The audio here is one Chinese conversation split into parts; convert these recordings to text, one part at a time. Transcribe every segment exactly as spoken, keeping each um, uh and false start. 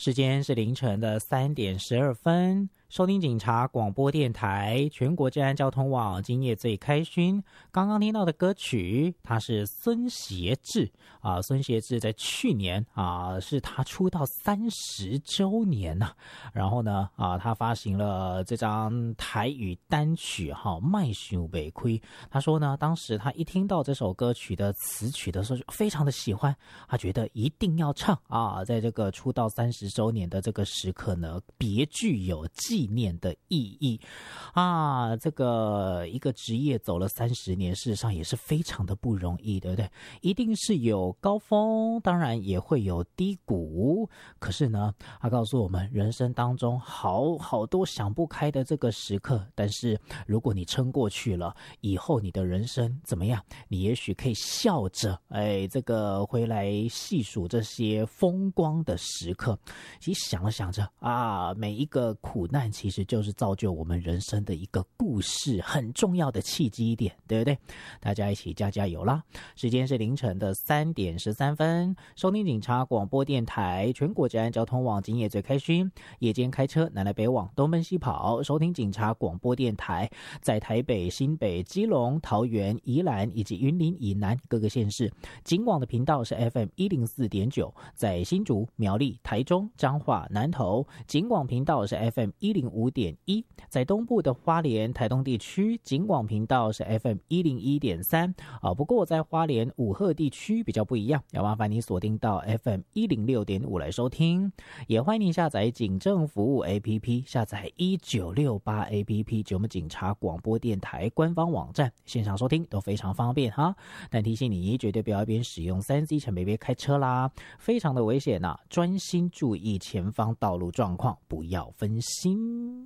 时间是凌晨的三点十二分，收听警察广播电台全国治安交通网，今夜最开勋。刚刚听到的歌曲，它是孙协志啊，孙协志在去年啊，是他出道三十周年呐、啊。然后呢啊，他发行了这张台语单曲哈，《卖想袂开》。他说呢，当时他一听到这首歌曲的词曲的时候，就非常的喜欢，他觉得一定要唱啊，在这个出道三十周年的这个时刻呢，别具有纪念的意义啊！这个一个职业走了三十年，事实上也是非常的不容易，对不对？一定是有高峰，当然也会有低谷。可是呢，他告诉我们，人生当中好好多想不开的这个时刻，但是如果你撑过去了，以后你的人生怎么样？你也许可以笑着，哎，这个回来细数这些风光的时刻。其实想了想着啊，每一个苦难其实就是造就我们人生的一个故事，很重要的契机点，对不对？大家一起加加油啦！时间是凌晨的三点十三分，收听警察广播电台全国治安交通网，今夜最开勋。夜间开车南来北往，东奔西跑，收听警察广播电台，在台北、新北、基隆、桃园、宜兰以及云林以南各个县市，警广的频道是 F M 一零四点九，在新竹、苗栗、台中、彰化、南投，警广频道是 F M 一零五点一，在东部的花莲、台东地区，警广频道是 F M 一零一点三啊。不过在花莲武鹤地区比较不一样，要麻烦你锁定到 F M 一零六点五来收听。也欢迎你下载警政服务 A P P， 下载一九六八 A P P 及我们警察广播电台官方网站，线上收听都非常方便哈。但提醒你，绝对不要一边使用 三 C 产品边开车啦，非常的危险啊！专心注意前方道路状况，不要分心。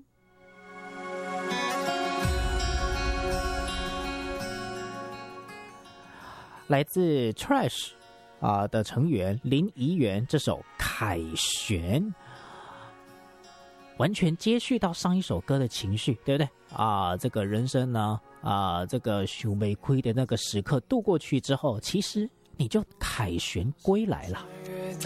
来自 Trash 啊、呃、的成员林怡媛，这首《凯旋》完全接续到上一首歌的情绪，对不对啊？这个人生呢啊，这个想袂开的那个时刻度过去之后，其实你就凯旋归来了。